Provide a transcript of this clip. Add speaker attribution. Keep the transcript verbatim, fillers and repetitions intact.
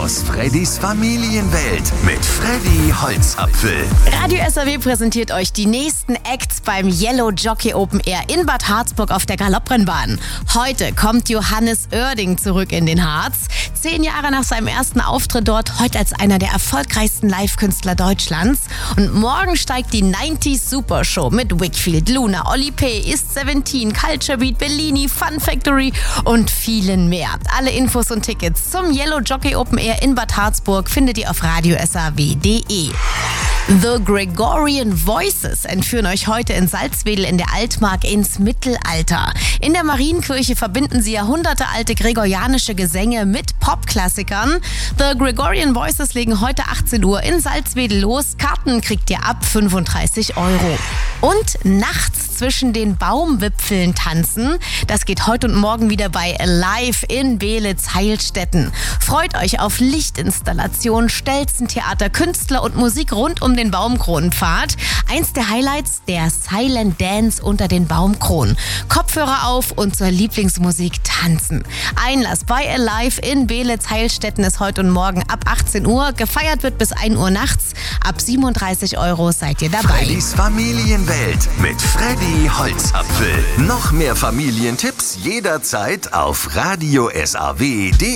Speaker 1: aus Freddys Familienwelt mit Freddy Holzapfel.
Speaker 2: Radio S R W präsentiert euch die nächsten Acts beim Yellow Jockey Open Air in Bad Harzburg auf der Galopprennbahn. Heute kommt Johannes Oerding zurück in den Harz. Zehn Jahre nach seinem ersten Auftritt dort, heute als einer der erfolgreichsten Live-Künstler Deutschlands. Und morgen steigt die neunziger Super Show mit Wickfield, Luna, Oli P., Ist siebzehn, Culture Beat, Bellini, Fun Factory und vielen mehr. Alle Infos und Tickets zum Yellow Jockey Open Air in Bad Harzburg findet ihr auf radio s r w punkt d e. The Gregorian Voices entführen euch heute in Salzwedel in der Altmark ins Mittelalter. In der Marienkirche verbinden sie jahrhundertealte gregorianische Gesänge mit Popklassikern. The Gregorian Voices legen heute achtzehn Uhr in Salzwedel los. Karten kriegt ihr ab fünfunddreißig Euro. Und nachts zwischen den Baumwipfeln tanzen. Das geht heute und morgen wieder bei Live in Beelitz-Heilstätten. Freut euch auf Lichtinstallationen, Stelzentheater, Künstler und Musik rund um den Baumkronenpfad. Eins der Highlights, der Silent Dance unter den Baumkronen. Kopfhörer auf und zur Lieblingsmusik tanzen. Einlass bei Alive in Beelitz-Heilstätten ist heute und morgen ab achtzehn Uhr. Gefeiert wird bis ein Uhr nachts. Ab siebenunddreißig Euro seid ihr dabei.
Speaker 1: Freddys Familienwelt mit Freddy Holzapfel. Noch mehr Familientipps jederzeit auf radio s r w punkt d e.